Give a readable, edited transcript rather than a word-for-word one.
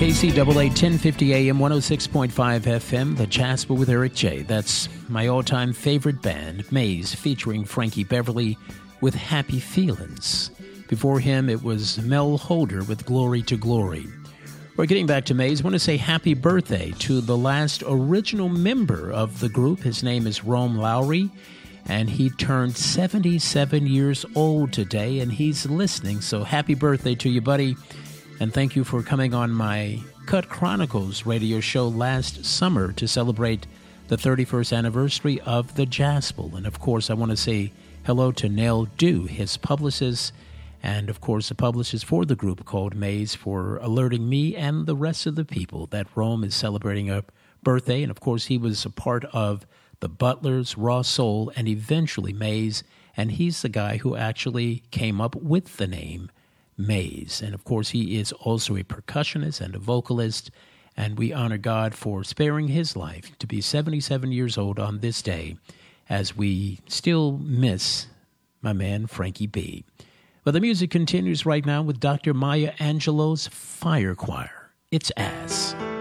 KCAA 1050 AM, 106.5 FM, The Jasper with Eric J. That's my all-time favorite band, Maze, featuring Frankie Beverly with Happy Feelings. Before him, it was Mel Holder with Glory to Glory. We're getting back to Maze. I want to say happy birthday to the last original member of the group. His name is Rome Lowry, and he turned 77 years old today, and he's listening. So happy birthday to you, buddy. And thank you for coming on my Cut Chronicles radio show last summer to celebrate the 31st anniversary of the Jaspel. And, of course, I want to say hello to Nell Dew, his publicist, and, of course, the publicist for the group called Maze, for alerting me and the rest of the people that Rome is celebrating a birthday. And, of course, he was a part of the Butlers, Raw Soul, and eventually Maze. And he's the guy who actually came up with the name Maze. And of course, he is also a percussionist and a vocalist, and we honor God for sparing his life to be 77 years old on this day, as we still miss my man Frankie B. But the music continues right now with Dr. Maya Angelou's Fire Choir. It's As.